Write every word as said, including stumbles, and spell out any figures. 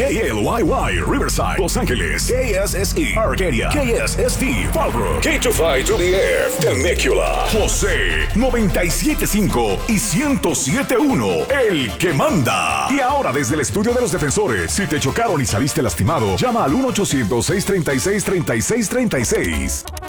K L Y Y, Riverside, Los Ángeles. K S S E, Arcadia. K S S T, Fallbrook. K veinticinco to the F, Temecula. José, noventa y siete punto cinco y ciento siete punto uno, el que manda. Y ahora desde el estudio de los defensores, si te chocaron y saliste lastimado, llama al uno ochocientos, seiscientos treinta y seis, treinta y seis treinta y seis.